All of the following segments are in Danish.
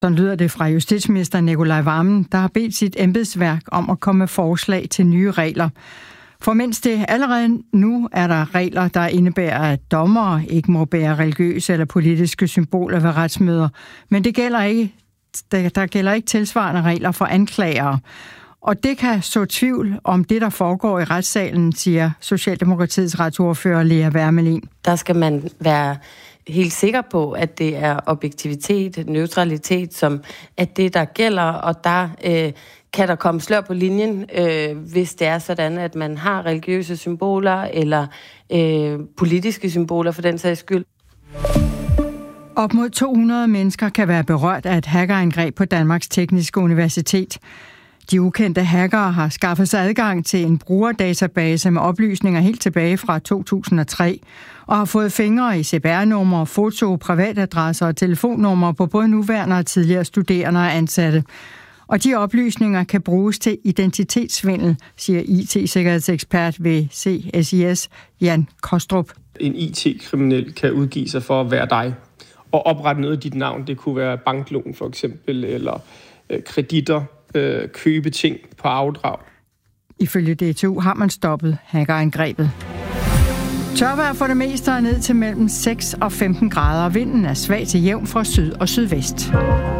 Sådan lyder det fra justitsminister Nicolai Wammen, der har bedt sit embedsværk om at komme med forslag til nye regler. For mens det allerede nu er der regler, der indebærer, at dommere ikke må bære religiøse eller politiske symboler ved retsmøder, men det gælder ikke, der gælder ikke tilsvarende regler for anklagere. Og det kan så tvivl om det, der foregår i retssalen, siger Socialdemokratiets retsordfører Lea Wermelin. Der skal man være helt sikker på, at det er objektivitet, neutralitet, som at det, der gælder, og der kan der komme slør på linjen, hvis det er sådan, at man har religiøse symboler eller politiske symboler for den sags skyld. Op mod 200 mennesker kan være berørt af et hackerangreb på Danmarks Tekniske Universitet. De ukendte hackere har skaffet sig adgang til en brugerdatabase med oplysninger helt tilbage fra 2003, og har fået fingre i CPR-numre, foto, privatadresser og telefonnumre på både nuværende og tidligere studerende og ansatte. Og de oplysninger kan bruges til identitetssvindel, siger IT-sikkerhedsekspert ved CSIS, Jan Kostrup. En IT-kriminel kan udgive sig for at være dig og oprette noget af dit navn. Det kunne være banklån for eksempel, eller kreditter, købe ting på afdrag. Ifølge DTU har man stoppet hackerangrebet. Tørvejr for det meste er ned til mellem 6 og 15 grader. Vinden er svag til jævn fra syd og sydvest.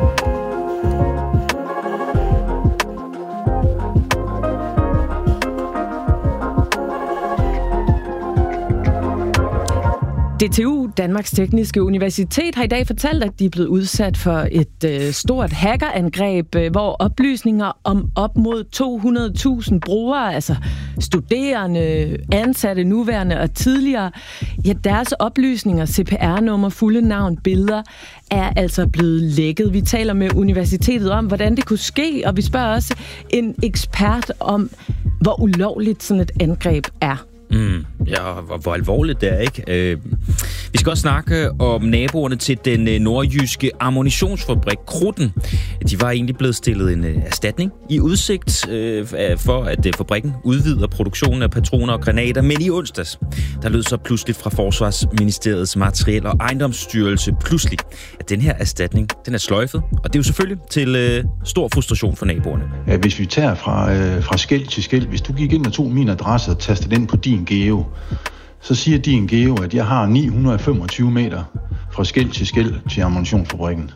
DTU, Danmarks Tekniske Universitet, har i dag fortalt, at de er blevet udsat for et stort hackerangreb, hvor oplysninger om op mod 200.000 brugere, altså studerende, ansatte, nuværende og tidligere, ja, deres oplysninger, CPR-nummer, fulde navn, billeder, er altså blevet lækket. Vi taler med universitetet om, hvordan det kunne ske, og vi spørger også en ekspert om, hvor ulovligt sådan et angreb er. Ja, hvor alvorligt det er, ikke? Vi skal også snakke om naboerne til den nordjyske ammunitionsfabrik Krutten. De var egentlig blevet stillet en erstatning i udsigt for, at fabrikken udvider produktionen af patroner og granater. Men i onsdags, der lød så pludselig fra Forsvarsministeriets materiel- og ejendomsstyrelse pludselig, at den her erstatning, den er sløjfet. Og det er jo selvfølgelig til stor frustration for naboerne. Ja, hvis vi tager fra skel til skel, hvis du gik ind og tog min adresse og tastede den på din geo, så siger din geo, at jeg har 925 meter fra skel til ammunitionsfabrikken.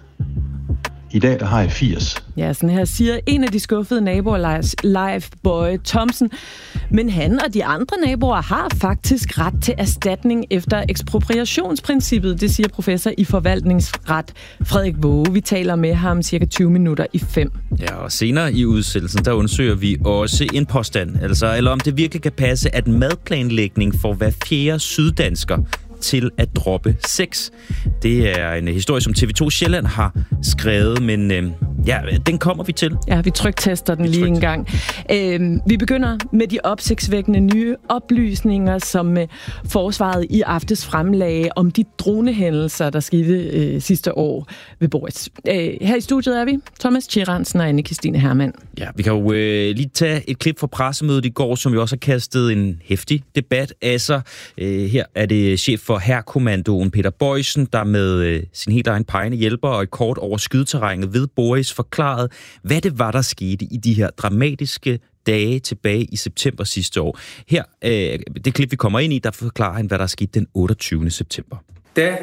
I dag, der har jeg 80. Ja, sådan her siger en af de skuffede naboer, Leif Bøje Thomsen. Men han og de andre naboer har faktisk ret til erstatning efter ekspropriationsprincippet, det siger professor i forvaltningsret Frederik Våge. Vi taler med ham cirka 20 minutter i 5. Ja, og senere i udsendelsen, der undersøger vi også en påstand, eller om det virkelig kan passe, at madplanlægning for hver fjerde syddansker til at droppe sex. Det er en historie, som TV2 Sjælland har skrevet, men den kommer vi til. Ja, vi tryktester den lige en gang. Vi begynder med de opsigtsvækkende nye oplysninger, som forsvaret i aftes fremlagde om de dronehændelser, der skete sidste år ved Boris. Her i studiet er vi, Thomas Tjeransen og Anne-Kristine Hermann. Ja, vi kan jo lige tage et klip fra pressemødet i går, som jo også har kastet en heftig debat af sig. Her er det chef for hærkommandoen Peter Boysen, der med sin helt egen pegende hjælper og et kort over skydeterrænet ved Boris forklarede, hvad det var, der skete i de her dramatiske dage tilbage i september sidste år. Her, det klip, vi kommer ind i, der forklarer han, hvad der skete den 28. september. Da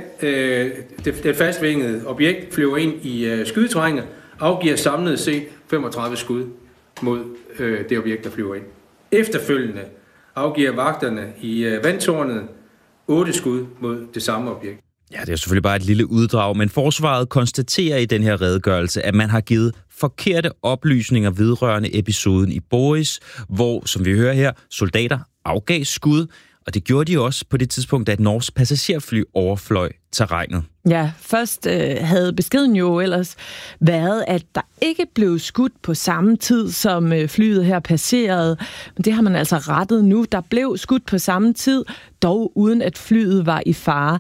det fastvingede objekt flyver ind i skydeterrænet, afgiver samlet set 35 skud mod det objekt, der flyver ind. Efterfølgende afgiver vagterne i vandtårnet 8 skud mod det samme objekt. Ja, det er selvfølgelig bare et lille uddrag, men forsvaret konstaterer i den her redegørelse, at man har givet forkerte oplysninger vedrørende episoden i Boris, hvor, som vi hører her, soldater afgav skud, og det gjorde de også på det tidspunkt, da et norsk passagerfly overfløj terrænet. Ja, først havde beskeden jo ellers været, at der ikke blev skudt på samme tid, som flyet her passerede. Men det har man altså rettet nu. Der blev skudt på samme tid, dog uden at flyet var i fare.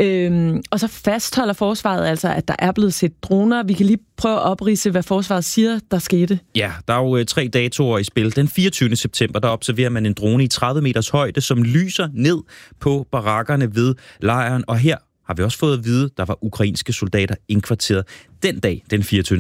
Og så fastholder forsvaret altså, at der er blevet set droner. Vi kan lige prøve at opridse, hvad forsvaret siger, der skete. Ja, der er jo 3 datoer i spil. Den 24. september, der observerer man en drone i 30 meters højde, som lyser ned på barakkerne ved lejren, og her har vi også fået at vide, der var ukrainske soldater indkvarteret den dag, den 24.